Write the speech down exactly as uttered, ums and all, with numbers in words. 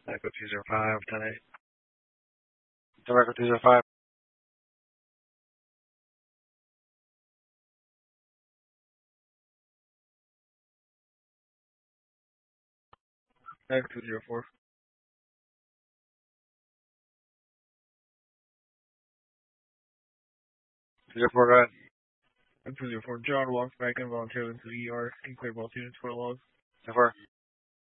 Echo two zero five, ten eight. Echo two zero five. Echo two zero four. two zero four, go ahead. Echo two zero four, John walks back involuntarily into the E R. Can clear both units for a log. So far.